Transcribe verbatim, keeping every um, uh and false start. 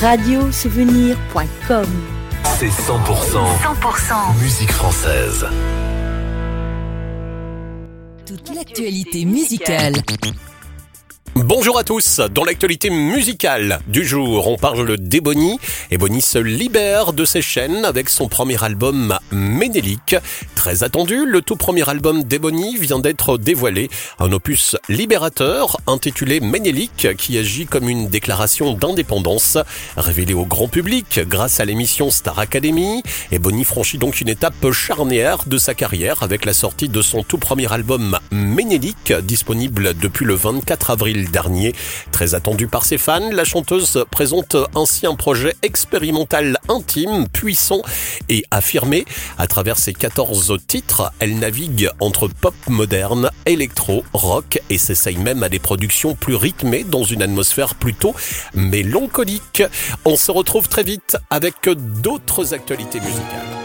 radio souvenir point com. C'est cent pour cent, cent pour cent musique française. Toute l'actualité musicale. Bonjour à tous, dans l'actualité musicale du jour, on parle d'Ebony. Ebony se libère de ses chaînes avec son premier album Ménélique. Très attendu, le tout premier album d'Ebony vient d'être dévoilé. Un opus libérateur intitulé Ménélique qui agit comme une déclaration d'indépendance. Révélé au grand public grâce à l'émission Star Academy, Ebony franchit donc une étape charnière de sa carrière avec la sortie de son tout premier album Ménélique, disponible depuis le vingt-quatre avril dernier. Très attendue par ses fans, la chanteuse présente ainsi un projet expérimental intime, puissant et affirmé. À travers ses quatorze titres, elle navigue entre pop moderne, électro, rock et s'essaye même à des productions plus rythmées dans une atmosphère plutôt mélancolique. On se retrouve très vite avec d'autres actualités musicales.